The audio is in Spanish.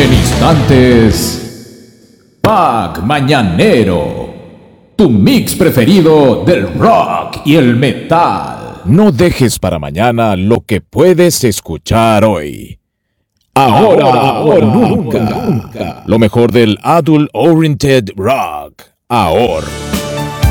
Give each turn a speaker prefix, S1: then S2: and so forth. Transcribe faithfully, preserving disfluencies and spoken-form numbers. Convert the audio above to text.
S1: En instantes, Pack Mañanero, tu mix preferido del rock y el metal.
S2: No dejes para mañana lo que puedes escuchar hoy. Ahora, ahora o nunca. nunca. Lo mejor del Adult Oriented Rock. Ahora.